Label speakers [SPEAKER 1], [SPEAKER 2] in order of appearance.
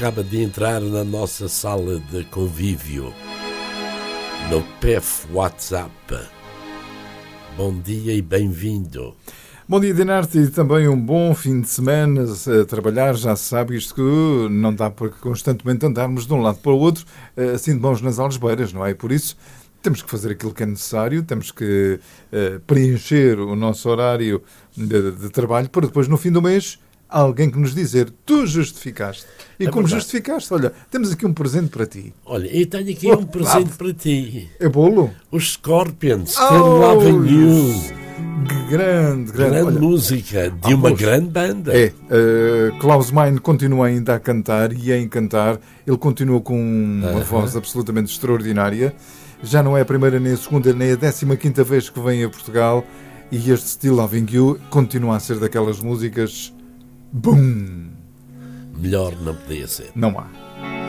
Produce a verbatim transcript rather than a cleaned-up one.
[SPEAKER 1] acaba de entrar na nossa sala de convívio, no P F WhatsApp. Bom dia e bem-vindo.
[SPEAKER 2] Bom dia, Dinarte, e também um bom fim de semana a trabalhar. Já se sabe isto que não dá para constantemente andarmos de um lado para o outro, assim de mãos nas algebeiras, não é? E por isso temos que fazer aquilo que é necessário, temos que uh, preencher o nosso horário de, de trabalho para depois, no fim do mês, alguém que nos dizer, tu justificaste. E é como verdade. Justificaste, olha, temos aqui um presente para ti.
[SPEAKER 1] Olha, eu tenho aqui oh, um presente ah, para ti.
[SPEAKER 2] É bolo?
[SPEAKER 1] Os Scorpions, oh, Love You.
[SPEAKER 2] Grande, grande.
[SPEAKER 1] Grande olha, música de ah, uma pois, grande banda.
[SPEAKER 2] É, uh, Klaus Meine continua ainda a cantar e a encantar. Ele continua com uma uh-huh. voz absolutamente extraordinária. Já não é a primeira, nem a segunda, nem a décima quinta vez que vem a Portugal. E este Still Loving You continua a ser daquelas músicas... Bum!
[SPEAKER 1] Melhor não podia ser.
[SPEAKER 2] Não há.